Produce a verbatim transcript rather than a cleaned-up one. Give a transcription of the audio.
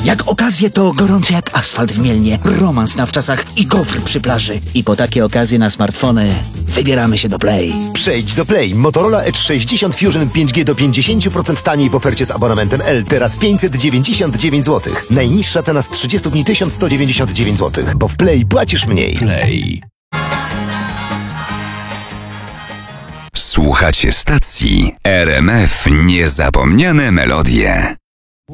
Jak okazje to gorący jak asfalt w Mielnie, romans na wczasach i gofr przy plaży. I po takie okazje na smartfony wybieramy się do Play. Przejdź do Play. Motorola Edge sześćdziesiąt Fusion pięć G do pięćdziesiąt procent taniej w ofercie z abonamentem L. Teraz pięćset dziewięćdziesiąt dziewięć złotych. Najniższa cena z trzydziestu dni tysiąc sto dziewięćdziesiąt dziewięć złotych. Bo w Play płacisz mniej. Play. Słuchacie stacji R M F Niezapomniane Melodie.